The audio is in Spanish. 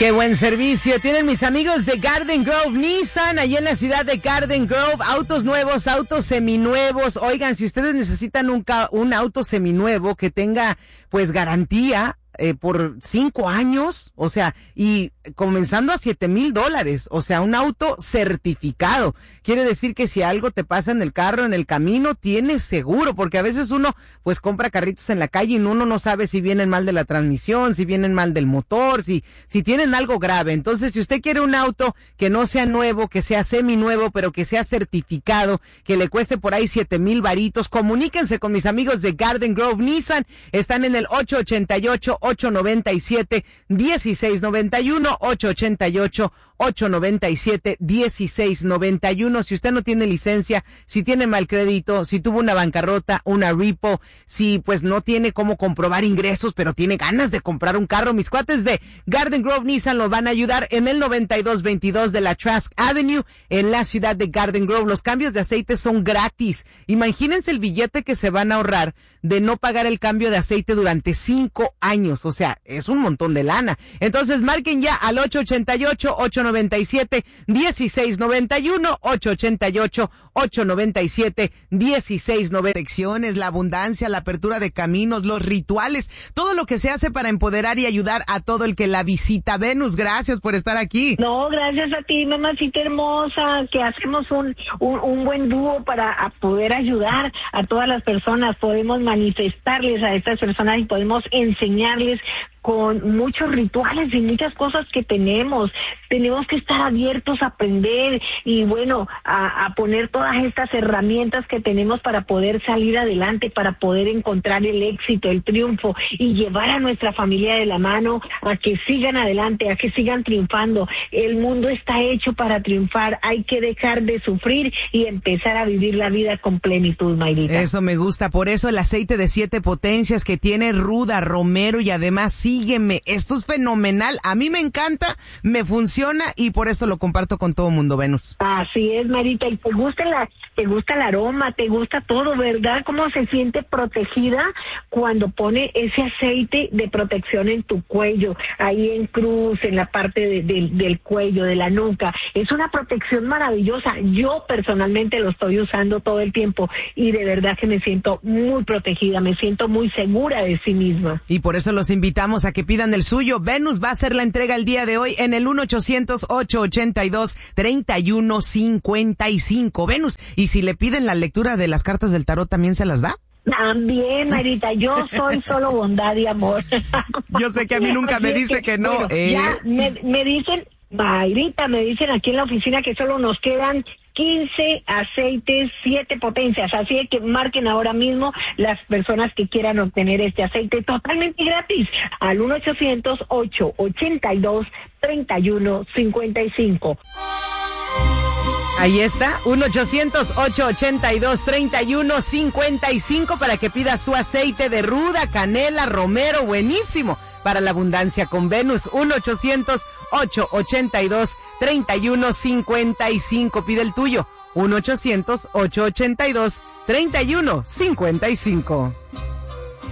Qué buen servicio tienen mis amigos de Garden Grove Nissan, allí en la ciudad de Garden Grove. Autos nuevos, autos seminuevos. Oigan, si ustedes necesitan un auto seminuevo que tenga pues garantía por 5 años, o sea, y comenzando a $7,000, o sea, un auto certificado. Quiere decir que si algo te pasa en el carro, en el camino, tienes seguro, porque a veces uno pues compra carritos en la calle y uno no sabe si vienen mal de la transmisión, si vienen mal del motor, si tienen algo grave. Entonces, si usted quiere un auto que no sea nuevo, que sea seminuevo, pero que sea certificado, que le cueste por ahí $7,000, comuníquense con mis amigos de Garden Grove Nissan. Están en el 888-897-1691, 888-897-1691. Si usted no tiene licencia, si tiene mal crédito, si tuvo una bancarrota, una repo, si pues no tiene cómo comprobar ingresos, pero tiene ganas de comprar un carro, mis cuates de Garden Grove Nissan los van a ayudar en el 9222 de la Trask Avenue, en la ciudad de Garden Grove. Los cambios de aceite son gratis. Imagínense el billete que se van a ahorrar de no pagar el cambio de aceite durante 5 años. O sea, es un montón de lana. Entonces marquen ya al 888-897-1691, 888-897-1691. La abundancia, la apertura de caminos, los rituales, todo lo que se hace para empoderar y ayudar a todo el que la visita. Venus, gracias por estar aquí. No, gracias a ti, mamacita hermosa, que hacemos un buen dúo para poder ayudar a todas las personas. Podemos manifestarles a estas personas y podemos enseñarles con muchos rituales y muchas cosas que tenemos que estar abiertos a aprender y bueno, a poner todas estas herramientas que tenemos para poder salir adelante, para poder encontrar el éxito, el triunfo y llevar a nuestra familia de la mano a que sigan adelante, a que sigan triunfando. El mundo está hecho para triunfar, hay que dejar de sufrir y empezar a vivir la vida con plenitud, Mayrita. Eso me gusta, por eso el aceite de 7 potencias que tiene ruda, romero y además sígueme, esto es fenomenal, a mí me encanta, me funciona y por eso lo comparto con todo mundo, Venus. Así es, Marita, y te gusta el aroma, te gusta todo, ¿verdad? Cómo se siente protegida cuando pone ese aceite de protección en tu cuello, ahí en cruz, en la parte del cuello, de la nuca. Es una protección maravillosa. Yo personalmente lo estoy usando todo el tiempo y de verdad que me siento muy protegida, me siento muy segura de sí misma. Y por eso los invitamos a que pidan el suyo. Venus va a hacer la entrega el día de hoy en el 1-800-882-3155. Venus, ¿y si le piden la lectura de las cartas del tarot también se las da? También, Marita, yo soy solo bondad y amor. Yo sé que a mí nunca me dice que no. Bueno, ya me dicen, Marita, me dicen aquí en la oficina que solo nos quedan 15 aceites, 7 potencias, así que marquen ahora mismo las personas que quieran obtener este aceite totalmente gratis al 1-800-882-3155. Ahí está, 1-800-882-3155 para que pida su aceite de ruda, canela, romero, buenísimo para la abundancia con Venus. 1-800-882-3155, pide el tuyo. 1-800-882-3155.